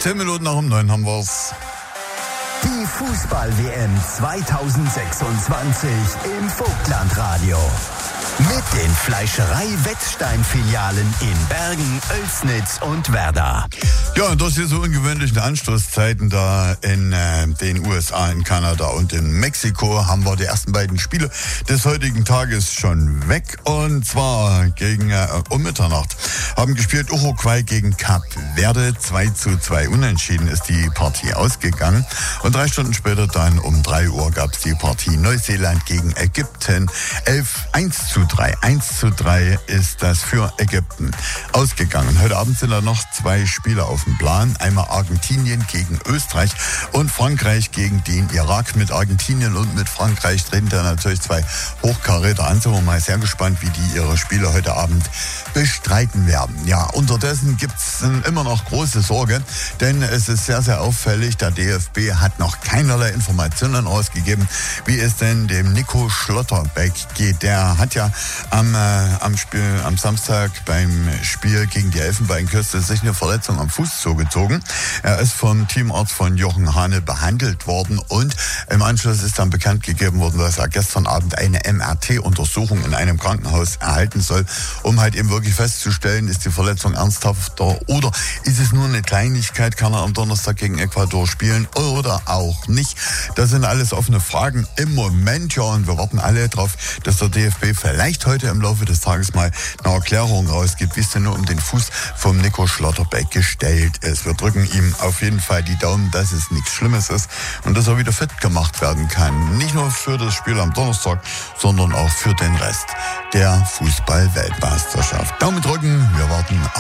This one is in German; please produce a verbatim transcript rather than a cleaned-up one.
Zehn Minuten nach um neun haben wir's. Die Fußball-W M zweitausendsechsundzwanzig im Vogtlandradio. Mit den Fleischerei-Wettstein-Filialen in Bergen, Oelsnitz und Werder. Ja, durch diese ungewöhnlichen Anstoßzeiten da in äh, den U S A, in Kanada und in Mexiko haben wir die ersten beiden Spiele des heutigen Tages schon weg. Und zwar gegen äh, um Mitternacht haben gespielt Uruguay gegen Kap Verde. zwei zu zwei unentschieden ist die Partie ausgegangen. Und drei Stunden später dann um drei Uhr gab es die Partie Neuseeland gegen Ägypten. elf eins zu drei. eins zu drei ist das für Ägypten ausgegangen. Heute Abend sind da noch zwei Spiele auf dem Plan. Einmal Argentinien gegen Österreich und Frankreich gegen den Irak. Mit Argentinien und mit Frankreich treten da natürlich zwei Hochkaräter an. Sind wir mal sehr gespannt, wie die ihre Spiele heute Abend bestreiten werden. Ja, unterdessen gibt es immer noch große Sorge, denn es ist sehr, sehr auffällig. Der D F B hat noch keinerlei Informationen ausgegeben, wie es denn dem Nico Schlotterbeck geht. Der hat ja am, äh, am, Spiel, am Samstag beim Spiel gegen die Elfenbeinküste sich eine Verletzung am Fuß zugezogen. Er ist vom Teamarzt von Jochen Hane behandelt worden und im Anschluss ist dann bekannt gegeben worden, dass er gestern Abend eine M R T-Untersuchung in einem Krankenhaus erhalten soll, um halt eben wirklich festzustellen, ist die Verletzung ernsthafter oder ist es nur eine Kleinigkeit, kann er am Donnerstag gegen Ecuador spielen oder auch nicht. Das sind alles offene Fragen im Moment, ja, und wir warten alle drauf, dass der D F B vielleicht heute im Laufe des Tages mal eine Erklärung rausgibt, wie es denn nur um den Fuß vom Nico Schlotterbeck gestellt ist. Wir drücken ihm auf jeden Fall die Daumen, dass es nichts Schlimmes ist und dass er wieder fit gemacht werden kann. Nicht nur für das Spiel am Donnerstag, sondern auch für den Rest der Fußball-Weltmeisterschaft. Daumen drücken, wir warten auf